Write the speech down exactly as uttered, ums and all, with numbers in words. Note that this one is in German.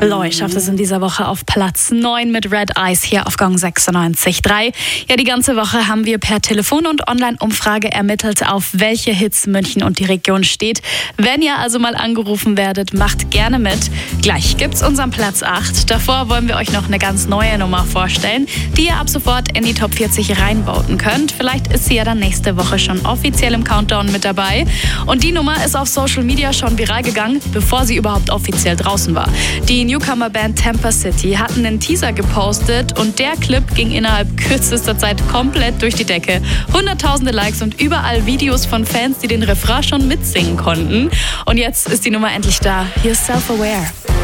Loi schafft es in dieser Woche auf Platz neun mit Red Eyes hier auf Gong sechsundneunzig Komma drei. Ja, die ganze Woche haben wir per Telefon- und Online-Umfrage ermittelt, auf welche Hits München und die Region steht. Wenn ihr also mal angerufen werdet, macht gerne mit. Gleich gibt's unseren Platz acht. Davor wollen wir euch noch eine ganz neue Nummer vorstellen, die ihr ab sofort in die Top vierzig reinvoten könnt. Vielleicht ist sie ja dann nächste Woche schon offiziell im Countdown mit dabei. Und die Nummer ist auf Social Media schon viral gegangen, bevor sie überhaupt offiziell draußen war. Die Newcomer-Band Tampa City hatten einen Teaser gepostet und der Clip ging innerhalb kürzester Zeit komplett durch die Decke. Hunderttausende Likes und überall Videos von Fans, die den Refrain schon mitsingen konnten. Und jetzt ist die Nummer endlich da. Hier ist Self-Aware.